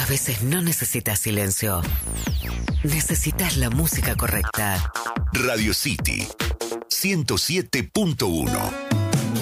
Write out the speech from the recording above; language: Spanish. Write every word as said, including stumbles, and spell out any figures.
veces no necesitas silencio. Necesitas la música correcta. Radio City ciento siete punto uno.